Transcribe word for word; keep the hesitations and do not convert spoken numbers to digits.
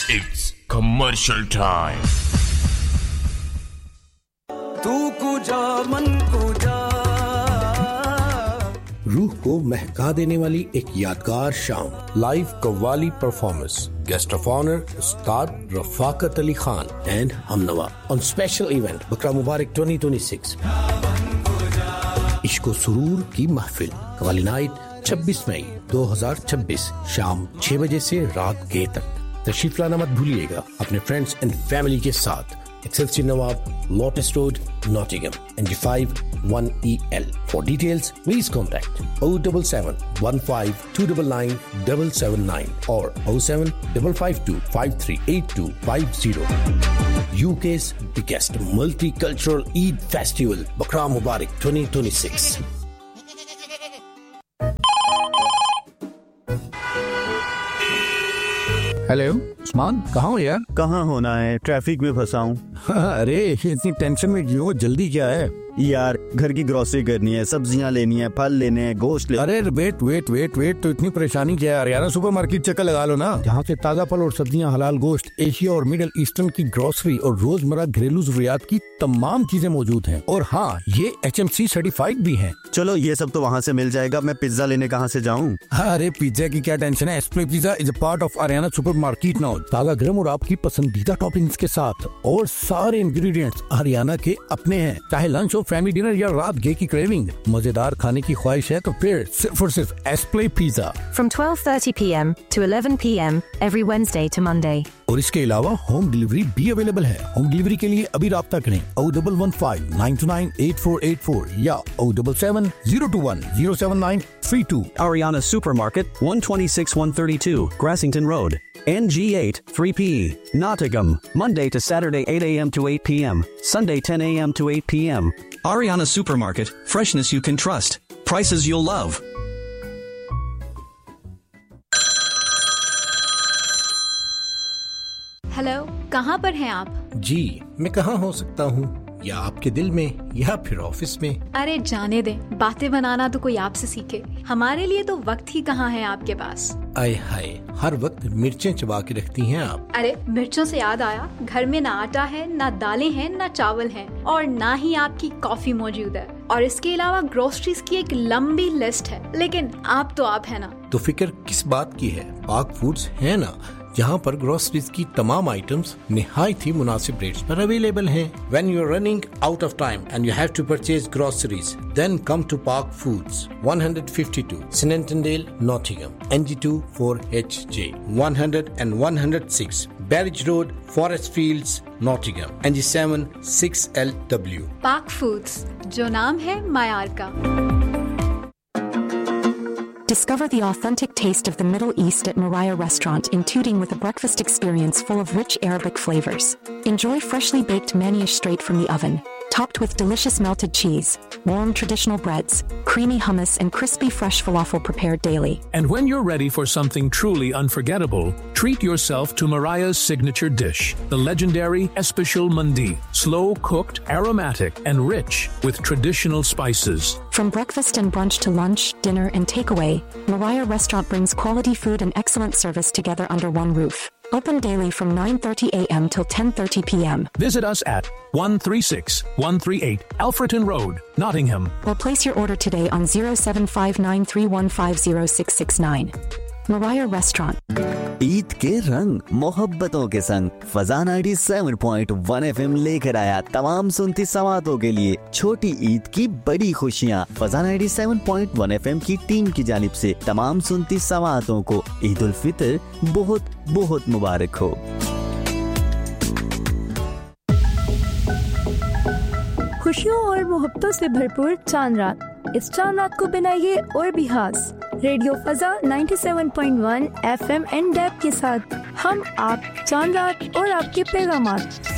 It's commercial time. तू कुजा मन कुजा, रूह को महका देने वाली एक यादगार शाम, live qawwali performance, guest of honour Ustad Rafaqat Ali Khan and हमनवा on special event बकरा मुबारक twenty twenty-six। इश्क व सुरूर की महफिल, कव्वाली नाइट छब्बीस मई दो हज़ार छब्बीस शाम छह बजे से रात के तक। तशरीफ लाना मत भूलिएगा अपने फ्रेंड्स एंड फैमिली के साथ। Excelsior Nawab, Lotus Road, Nottingham, N G five one E L. For details, please contact oh seven seven, one five two nine nine, seven seven nine or oh seven five five two, five three eight two five zero. U K's biggest multicultural Eid festival, Bakra Mubarak twenty twenty-six. Hello Usman, कहाँ हो यार? कहाँ होना है, traffic में फंसा हूँ। अरे इतनी टेंशन में क्यों? जल्दी क्या है यार? घर की ग्रोसरी करनी है, सब्जियाँ लेनी है, फल लेने हैं, गोश्त ले। अरे वेट वेट वेट वेट तो इतनी परेशानी क्या है यार? सुपरमार्केट चक्कर लगा लो ना, जहाँ से ताज़ा फल और सब्जियाँ, हलाल गोश्त, एशिया और मिडिल ईस्टर्न की ग्रोसरी और रोजमर्रा घरेलू जरूरियात की तमाम चीजें मौजूद हैं। और हाँ, ये एच एम सी सर्टिफाइड भी हैं। चलो ये सब तो वहाँ से मिल जाएगा, मैं पिज्जा लेने कहाँ से जाऊँ? अरे पिज्जा की क्या टेंशन है, एस्प्ले pizza is a part of Ariana supermarket now. ताज़ा गरम और आपकी पसंदीदा टॉपिंग्स के साथ और सारे इंग्रेडिएंट्स आरियाना के अपने हैं। चाहे लंच हो, फैमिली डिनर या रात गे की क्रेविंग, मजेदार खाने की ख्वाहिश है तो फिर सिर्फ और सिर्फ एस्प्ले pizza. From twelve thirty p m to eleven p m every Wednesday to Monday. और इसके अलावा होम डिलीवरी भी अवेलेबल है। होम डिलीवरी के लिए अभी राब्ता करें oh one one five, nine two nine, eight four eight four या oh seven seven, zero two one, zero seven nine three two. Ariana Supermarket, one twenty-six one thirty-two, Grassington Road, N G eight, three P E, Nottingham, Monday to Saturday eight a m to eight p m, Sunday ten a m to eight p m. Ariana Supermarket, freshness you can trust, prices you'll love. Hello, कहाँ पर हैं आप? जी, मैं कहाँ हो सकता हूँ? या आपके दिल में या फिर ऑफिस में? अरे जाने दें, बातें बनाना तो कोई आपसे सीखे। हमारे लिए तो वक्त ही कहाँ है आपके पास। आय हाय, हर वक्त मिर्चें चबा के रखती हैं आप। अरे मिर्चों से याद आया, घर में ना आटा है, ना दालें हैं, ना चावल हैं और ना ही आपकी कॉफी मौजूद है। और इसके अलावा ग्रोसरीज की एक लंबी लिस्ट है, लेकिन आप तो आप है ना। तो फिक्र किस बात की है? पाक फूड्स है ना, जहाँ पर ग्रोसरीज की तमाम आइटम्स निहायत ही मुनासिब रेट्स पर अवेलेबल हैं। When you are running out of time and you have to purchase groceries, then come to Park Foods, one fifty-two, Snentondale, Nottingham, N G two four H J, one hundred and one oh six, Barrage Road, Forest Fields, Nottingham, N G seven six L W. Park Foods, जो नाम है मायार का। Discover the authentic taste of the Middle East at Mariah Restaurant in Tooting with a breakfast experience full of rich Arabic flavors. Enjoy freshly baked manish straight from the oven, topped with delicious melted cheese, warm traditional breads, creamy hummus, and crispy fresh falafel prepared daily. And when you're ready for something truly unforgettable, treat yourself to Mariah's signature dish, the legendary Especial Mandi, slow-cooked, aromatic, and rich with traditional spices. From breakfast and brunch to lunch, dinner, and takeaway, Mariah Restaurant brings quality food and excellent service together under one roof. Open daily from nine thirty a m till ten thirty p m. Visit us at one thirty-six, one thirty-eight Alfreton Road, Nottingham. Or place your order today on zero seven five nine three one five zero six six nine. Mariah Restaurant. Eid के रंग मोहब्बतों के संग फजा ninety-seven point one F M लेकर आया तमाम सुनती समातों के लिए छोटी ईद की बड़ी खुशियाँ। फजा ninety-seven point one F M की टीम की जानिब से तमाम सुनती समातों को ईद उल फितर बहुत बहुत मुबारक हो। खुशियों और मोहब्बतों से भरपूर चांद रात, इस चांद रात को बनाइए और भी खास। Radio फजा ninety-seven point one F M and dab के साथ हम आप चांद रात और आपके पैगामात।